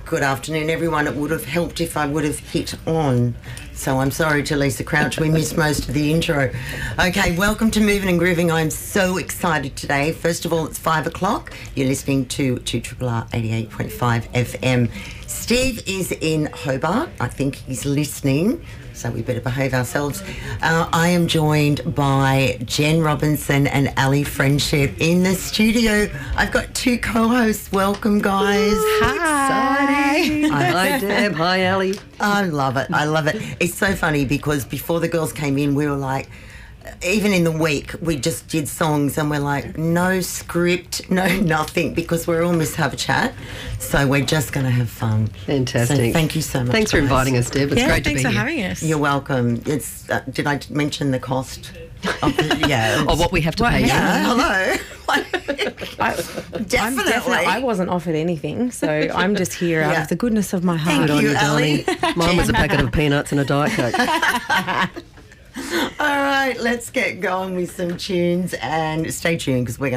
Good afternoon, everyone. It would have helped if I would have hit on. So I'm sorry to Lisa Crouch. We missed most of the intro. Okay, welcome to Moving and Grooving. I'm so excited today. First of all, it's 5 o'clock. You're listening to 2RRR 88.5 FM. Steve is in Hobart. I think he's listening, so we better behave ourselves. I am joined by Jen Robinson and Ali Friendship in the studio. I've got two co-hosts. Welcome, guys. Hi. Hi, Deb. Hi, Ali. I love it. I love it. It's so funny because before the girls came in, we were like, even in the week, we just did songs and we're like, no script, no nothing, because we're almost have a chat. So we're just going to have fun. Fantastic. So thank you so much. Thanks for inviting us, Deb. It's great to be here. Thanks for having us. You're welcome. It's did I mention the cost? Of the, or what we have to pay you. Yeah, hello. Definitely. I wasn't offered anything, so I'm just here out of the goodness of my heart. Thank Good on you, you, Ali. darling. Mine was a packet of peanuts and a Diet Coke. All right, let's get going with some tunes and stay tuned because we're